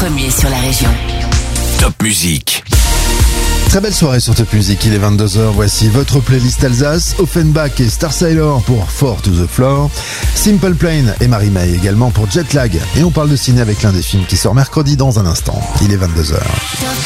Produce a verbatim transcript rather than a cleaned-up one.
premier sur la région. Top Musique. Très belle soirée sur Top Music, il est vingt-deux heures, voici votre playlist Alsace, Offenbach et Star Sailor pour Four to the Floor, Simple Plan et Marie-May également pour Jet Lag. Et on parle de ciné avec l'un des films qui sort mercredi dans un instant, il est vingt-deux heures.